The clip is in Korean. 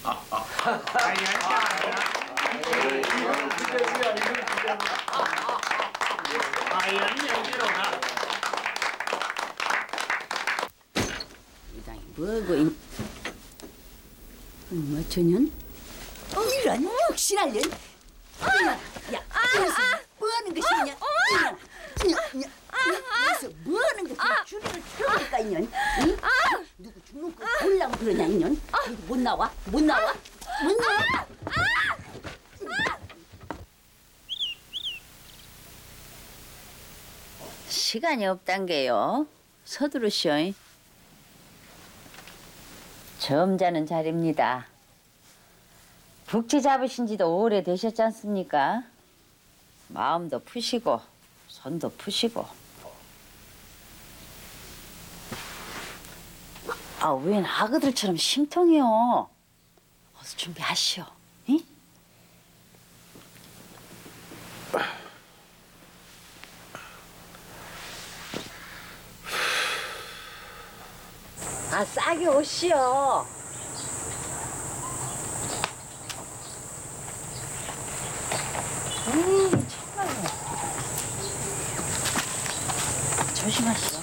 아니 뭐고 뭐 저년? 이런 역시나 년. 야, 뭐 하는 것이냐? 여기서 뭐 하는 것이냐? 줄을 펴니까 이년. 누구 죽는 거 보려고 그러냐 이년? 못 나와? 못 나와? 못 나와? 시간이 없단 게요. 서두르시오. 처음 자는 자리입니다. 북지 잡으신 지도 오래 되셨지 않습니까? 마음도 푸시고 손도 푸시고. 웬 아그들처럼 심통이요. 어서 준비하시오. 응? 싸게 오시오. 정말요. 조심하시오.